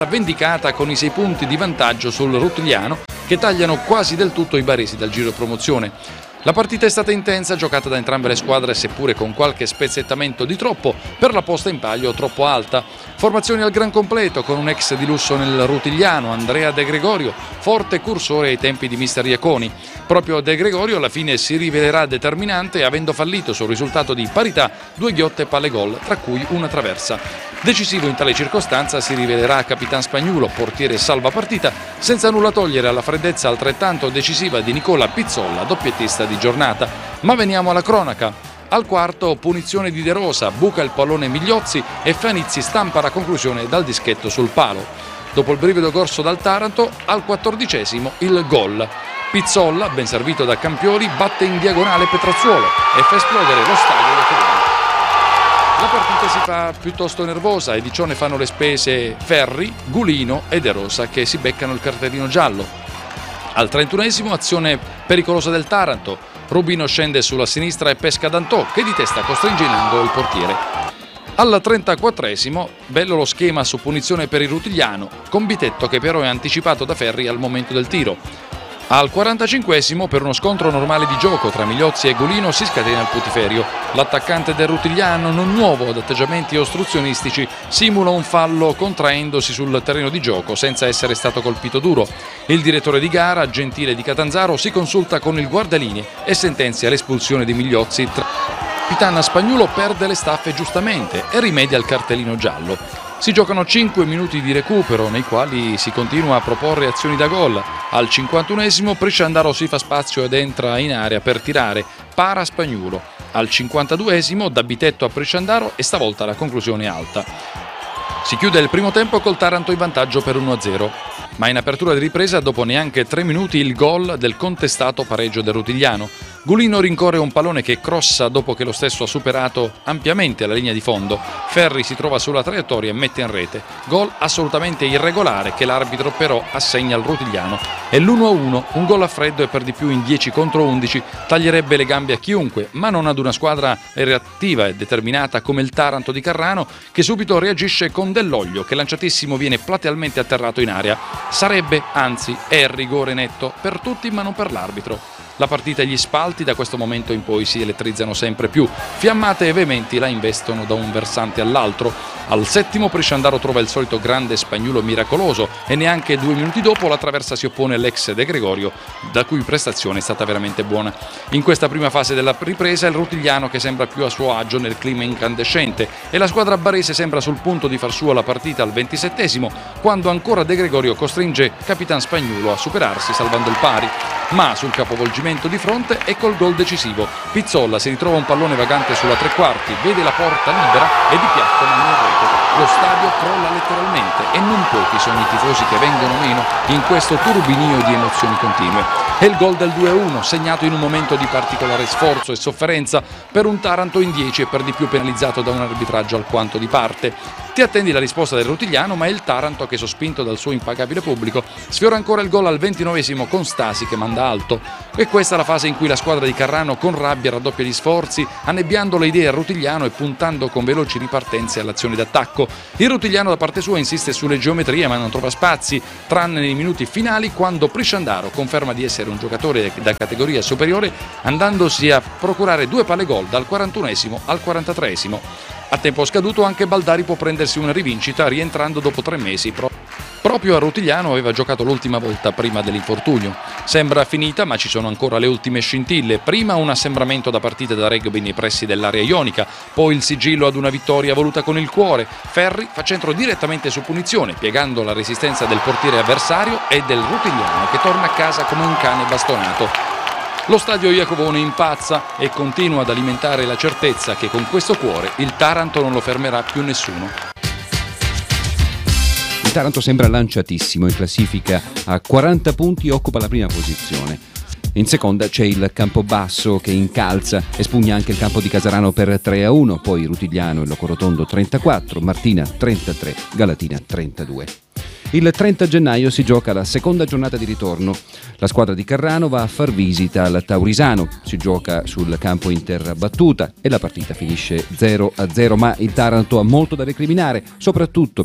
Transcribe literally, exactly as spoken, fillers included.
vendicata con i sei punti di vantaggio sul Rutigliano che tagliano quasi del tutto i baresi dal giro promozione. La partita è stata intensa, giocata da entrambe le squadre, seppure con qualche spezzettamento di troppo per la posta in palio troppo alta. Formazioni al gran completo, con un ex di lusso nel Rutigliano, Andrea De Gregorio, forte cursore ai tempi di mister Iaconi. Proprio De Gregorio alla fine si rivelerà determinante, avendo fallito sul risultato di parità due ghiotte palle gol, tra cui una traversa. Decisivo in tale circostanza si rivelerà Capitan Spagnuolo, portiere salvapartita, senza nulla togliere alla freddezza altrettanto decisiva di Nicola Pizzolla, doppiettista di giornata. Ma veniamo alla cronaca. Al quarto, punizione di De Rosa, buca il pallone Migliozzi e Fanizzi stampa la conclusione dal dischetto sul palo. Dopo il brivido corso dal Taranto, al quattordicesimo il gol. Pizzolla, ben servito da Campioli, batte in diagonale Petrozzuolo e fa esplodere lo stadio di Torino. La partita si fa piuttosto nervosa e di ciò ne fanno le spese Ferri, Gulino e De Rosa, che si beccano il cartellino giallo. Al trentunesimo, azione pericolosa del Taranto. Rubino scende sulla sinistra e pesca D'Antò, che di testa costringe in angolo il portiere. Al trentaquattresimo, bello lo schema su punizione per il Rutigliano, con Bitetto che però è anticipato da Ferri al momento del tiro. Al quarantacinquesimo, per uno scontro normale di gioco tra Migliozzi e Gulino, si scatena il putiferio. L'attaccante del Rutigliano, non nuovo ad atteggiamenti ostruzionistici, simula un fallo contraendosi sul terreno di gioco senza essere stato colpito duro. Il direttore di gara, Gentile di Catanzaro, si consulta con il guardalinee e sentenzia l'espulsione di Migliozzi. Capitan Spagnuolo perde le staffe giustamente e rimedia il cartellino giallo. Si giocano cinque minuti di recupero nei quali si continua a proporre azioni da gol. Al cinquantunesimo Prisciandaro si fa spazio ed entra in area per tirare, para Spagnuolo. Al cinquantaduesimo da Bitetto a Prisciandaro e stavolta la conclusione è alta. Si chiude il primo tempo col Taranto in vantaggio per uno a zero, ma in apertura di ripresa dopo neanche tre minuti il gol del contestato pareggio del Rutigliano. Gulino rincorre un pallone che crossa dopo che lo stesso ha superato ampiamente la linea di fondo. Ferri si trova sulla traiettoria e mette in rete. Gol assolutamente irregolare che l'arbitro però assegna al Rutigliano. È l'uno a uno, un gol a freddo e per di più in dieci contro undici taglierebbe le gambe a chiunque, ma non ad una squadra reattiva e determinata come il Taranto di Carrano, che subito reagisce con Dell'Oglio che lanciatissimo viene platealmente atterrato in aria. Sarebbe, anzi è rigore netto per tutti ma non per l'arbitro. La partita e gli spalti da questo momento in poi si elettrizzano sempre più. Fiammate e veementi la investono da un versante all'altro. Al settimo Prisciandaro trova il solito grande Spagnuolo miracoloso e neanche due minuti dopo la traversa si oppone l'ex De Gregorio, da cui prestazione è stata veramente buona. In questa prima fase della ripresa il Rutigliano che sembra più a suo agio nel clima incandescente e la squadra barese sembra sul punto di far sua la partita al ventisettesimo, quando ancora De Gregorio costringe Capitan Spagnuolo a superarsi salvando il pari. Ma sul capovolgimento di fronte ecco il gol decisivo. Pizzolla si ritrova un pallone vagante sulla tre quarti, vede la porta libera e di piatto manda in rete. Lo stadio crolla letteralmente e non pochi sono i tifosi che vengono meno in questo turbinio di emozioni continue. È il gol del due a uno, segnato in un momento di particolare sforzo e sofferenza per un Taranto in dieci e per di più penalizzato da un arbitraggio alquanto di parte. Ti attendi la risposta del Rutigliano, ma è il Taranto che, sospinto dal suo impagabile pubblico, sfiora ancora il gol al ventinovesimo con Stasi che manda alto. E questa è la fase in cui la squadra di Carrano con rabbia raddoppia gli sforzi, annebbiando le idee al Rutigliano e puntando con veloci ripartenze all'azione d'attacco. Il Rutigliano da parte sua insiste sulle geometrie ma non trova spazi, tranne nei minuti finali quando Prisciandaro conferma di essere un giocatore da categoria superiore, andandosi a procurare due palle gol dal quarantunesimo al quarantatreesimo. A tempo scaduto anche Baldari può prendersi una rivincita rientrando dopo tre mesi. Proprio a Rutigliano aveva giocato l'ultima volta prima dell'infortunio. Sembra finita ma ci sono ancora le ultime scintille. Prima un assembramento da partite da rugby nei pressi dell'area ionica, poi il sigillo ad una vittoria voluta con il cuore. Ferri fa centro direttamente su punizione, piegando la resistenza del portiere avversario e del Rutigliano che torna a casa come un cane bastonato. Lo stadio Iacovone impazza e continua ad alimentare la certezza che con questo cuore il Taranto non lo fermerà più nessuno. Il Taranto sembra lanciatissimo, in classifica a quaranta punti occupa la prima posizione. In seconda c'è il Campobasso che incalza e spugna anche il campo di Casarano per tre a uno, poi Rutigliano e Locorotondo trentaquattro, Martina trentatré, Galatina trentadue. Il trenta gennaio si gioca la seconda giornata di ritorno. La squadra di Carrano va a far visita al Taurisano. Si gioca sul campo in terra battuta e la partita finisce zero a zero, ma il Taranto ha molto da recriminare, soprattutto